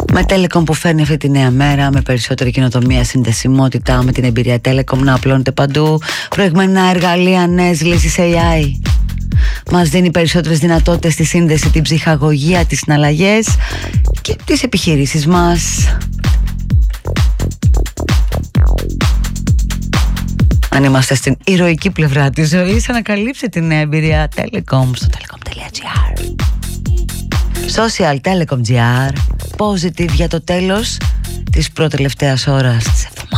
Με Telecom που φέρνει αυτή τη νέα μέρα, με περισσότερη κοινοτομία, συνδεσιμότητα, με την εμπειρία Telecom να απλώνεται παντού, προηγμένα εργαλεία, νέες λύσεις AI. Μας δίνει περισσότερες δυνατότητες στη σύνδεση, την ψυχαγωγία, τις συναλλαγές και τις επιχειρήσεις μας. Αν είμαστε στην ηρωική πλευρά της ζωής, ανακαλύψτε τη νέα εμπειρία Telecom στο telecom.gr. Social Telecom.gr. Positive για το τέλος της προτελευταίας ώρας της